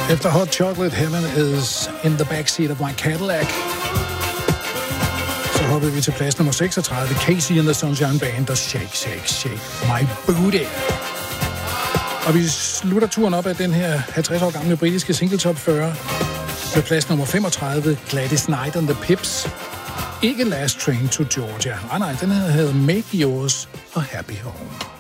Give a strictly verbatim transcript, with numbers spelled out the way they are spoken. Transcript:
Efter Hot Chocolate Heaven is in the backseat of my Cadillac, så hoppede vi til plads nummer seksogtredive, Casey and the Sunshine Band og Shake, Shake, Shake My Booty. Og vi slutter turen op af den her halvtreds år gamle britiske single top fyrre med plads nummer femogtredive, Gladys Knight and the Pips. Ikke Last Train to Georgia. Ah nej, den her hedder Make Yours a Happy Home.